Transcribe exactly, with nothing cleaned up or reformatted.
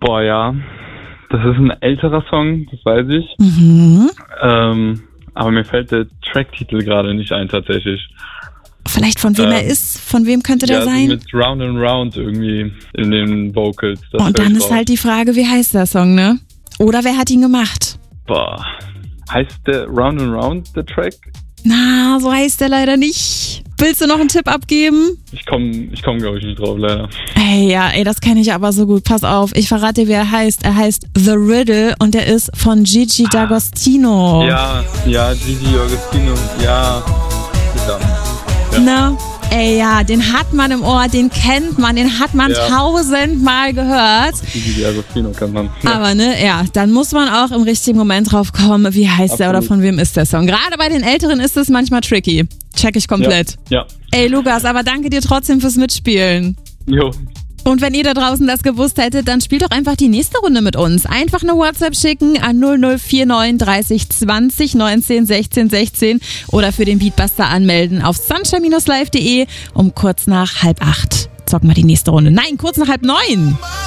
Boah, ja. Das ist ein älterer Song, das weiß ich. Mhm. Ähm, aber mir fällt der Tracktitel gerade nicht ein, tatsächlich. Vielleicht von wem ähm, er ist? Von wem könnte der ja, sein? mit Round and Round irgendwie in den Vocals. Das Und dann fällt ist raus. halt die Frage, wie heißt der Song, ne? Oder wer hat ihn gemacht? Boah. Heißt der Round and Round, der Track? Na, so heißt der leider nicht. Willst du noch einen Tipp abgeben? Ich komme, ich komm, glaube ich, nicht drauf, leider. Ey, ja, ey, das kenne ich aber so gut. Pass auf, ich verrate dir, wie er heißt. Er heißt The Riddle und er ist von Gigi D'Agostino. Ja, ja, Gigi D'Agostino, ja. Verdammt. Ja. Na, ey, ja, den hat man im Ohr, den kennt man, den hat man Ja. tausendmal gehört. Gigi D'Agostino kann man. Ja. Aber ne, ja, dann muss man auch im richtigen Moment drauf kommen, wie heißt der oder Absolut. von wem ist der Song. Gerade bei den Älteren ist es manchmal tricky. Check ich komplett. Ja. Ey, Lukas, aber danke dir trotzdem fürs Mitspielen. Jo. Und wenn ihr da draußen das gewusst hättet, dann spielt doch einfach die nächste Runde mit uns. Einfach eine WhatsApp schicken an null null vier neun dreißig zwanzig neunzehn sechzehn sechzehn oder für den Beatbuster anmelden auf sunshine Bindestrich live punkt de um kurz nach halb acht. Zocken wir die nächste Runde. Nein, kurz nach halb neun.